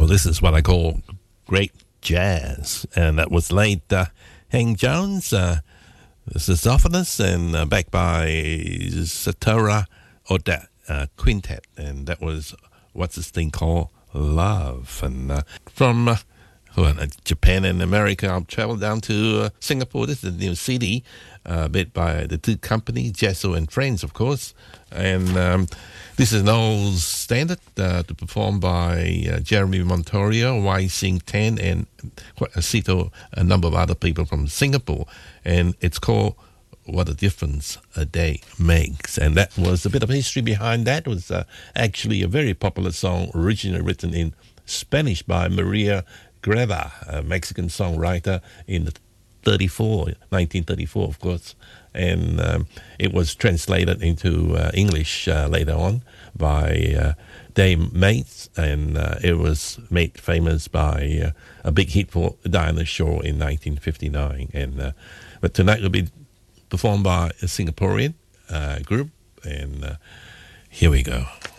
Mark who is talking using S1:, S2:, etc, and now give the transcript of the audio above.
S1: Well, this is what I call great jazz, and that was late Hank Jones, the Saxophonist, and backed by Satoru Oda Quintet, and that was what's this thing called Love. And from Japan and America, I'll travel down to Singapore. This is a new CD made by the two companies, Jesso and Friends, of course. And this is an old standard to perform by Jeremy Montorio, Y Sing Tan, and a number of other people from Singapore. And it's called What a Difference a Day Makes. And that was a bit of history behind that. It was actually a very popular song, originally written in Spanish by Maria Greva, a Mexican songwriter in 1934, of course. And it was translated into English later on by Dave Mates, and it was made famous by a big hit for Dinah Shore in 1959. And but tonight will be performed by a Singaporean group, and here we go.